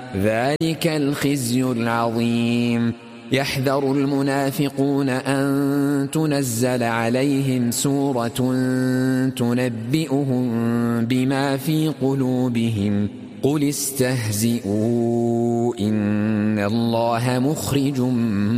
ذلك الخزي العظيم. يحذر المنافقون أن تنزل عليهم سورة تنبئهم بما في قلوبهم قل استهزئوا إن الله مخرج